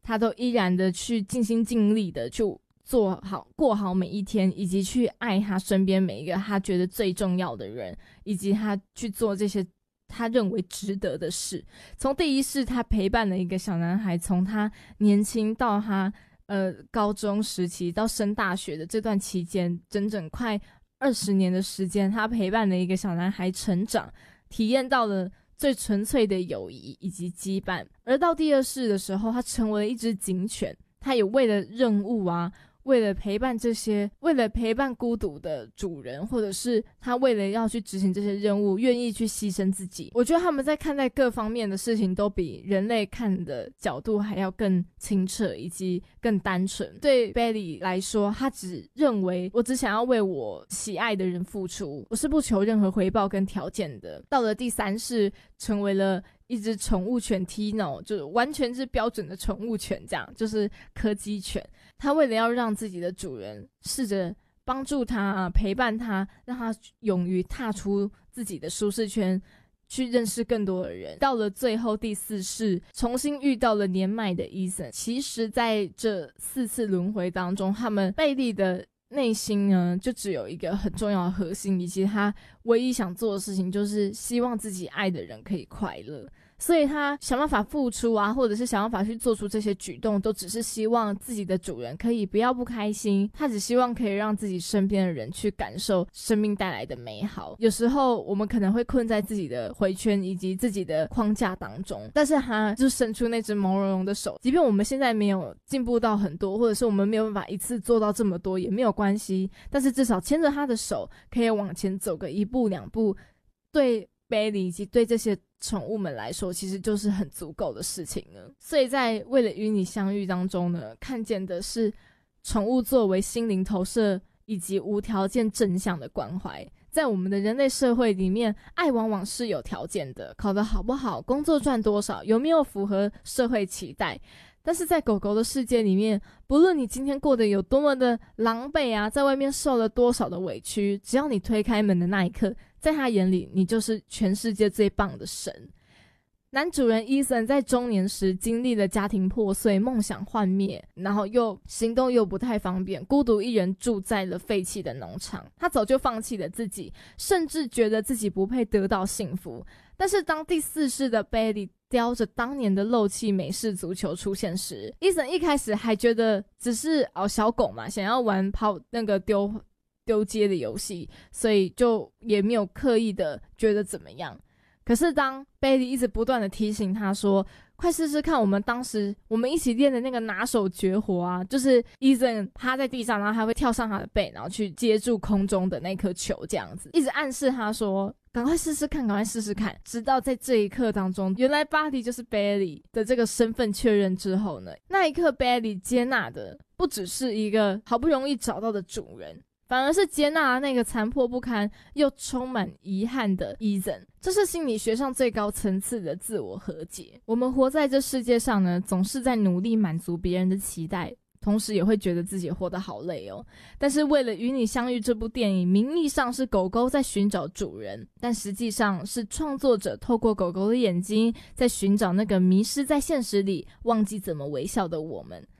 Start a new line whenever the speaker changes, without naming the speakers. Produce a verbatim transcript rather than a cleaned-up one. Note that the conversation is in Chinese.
他都依然的去尽心尽力的去做好过好每一天，以及去爱他身边每一个他觉得最重要的人，以及他去做这些他认为值得的事。从第一世他陪伴了一个小男孩，从他年轻到他呃高中时期到升大学的这段期间，整整快二十年的时间，他陪伴了一个小男孩成长，体验到了最纯粹的友谊以及羁绊。而到第二世的时候，他成为了一只警犬，他也为了任务啊，为了陪伴这些为了陪伴孤独的主人，或者是他为了要去执行这些任务愿意去牺牲自己。我觉得他们在看待各方面的事情都比人类看的角度还要更清澈以及更单纯。对 Bailey 来说，他只认为我只想要为我喜爱的人付出，我是不求任何回报跟条件的。到了第三世，成为了一只宠物犬 Tino， 就是完全是标准的宠物犬，这样就是柯基犬。他为了要让自己的主人试着帮助他啊，陪伴他，让他勇于踏出自己的舒适圈，去认识更多的人。到了最后第四世，重新遇到了年迈的 Ethan。 其实在这四次轮回当中，他们贝利的内心呢就只有一个很重要的核心，以及他唯一想做的事情就是希望自己爱的人可以快乐。所以他想办法付出啊，或者是想办法去做出这些举动，都只是希望自己的主人可以不要不开心，他只希望可以让自己身边的人去感受生命带来的美好。有时候我们可能会困在自己的回圈以及自己的框架当中，但是他就伸出那只毛茸茸的手，即便我们现在没有进步到很多，或者是我们没有办法一次做到这么多也没有关系，但是至少牵着他的手可以往前走个一步两步，对Bailey以及对这些宠物们来说其实就是很足够的事情了。所以在为了与你相遇当中呢，看见的是宠物作为心灵投射以及无条件正向的关怀。在我们的人类社会里面，爱往往是有条件的，考得好不好，工作赚多少，有没有符合社会期待。但是在狗狗的世界里面，不论你今天过得有多么的狼狈啊，在外面受了多少的委屈，只要你推开门的那一刻，在他眼里你就是全世界最棒的神。男主人 Ethan 在中年时经历了家庭破碎，梦想幻灭，然后又行动又不太方便，孤独一人住在了废弃的农场。他早就放弃了自己，甚至觉得自己不配得到幸福。但是当第四世的 Bailey 叼着当年的漏气美式足球出现时， Ethan 一开始还觉得只是哦小狗嘛，想要玩跑那个丢丢接的游戏，所以就也没有刻意的觉得怎么样。可是当 Bailey 一直不断的提醒他说，快试试看我们当时我们一起练的那个拿手绝活啊，就是 Ethan 趴在地上，然后他会跳上他的背，然后去接住空中的那颗球，这样子一直暗示他说赶快试试看赶快试试看。直到在这一刻当中，原来 Buddy 就是 Bailey 的这个身份确认之后呢，那一刻 Bailey 接纳的不只是一个好不容易找到的主人，反而是接纳了那个残破不堪又充满遗憾的 Ethan。 这是心理学上最高层次的自我和解。我们活在这世界上呢，总是在努力满足别人的期待，同时也会觉得自己活得好累哦。但是为了与你相遇这部电影，名义上是狗狗在寻找主人，但实际上是创作者透过狗狗的眼睛在寻找那个迷失在现实里忘记怎么微笑的我们。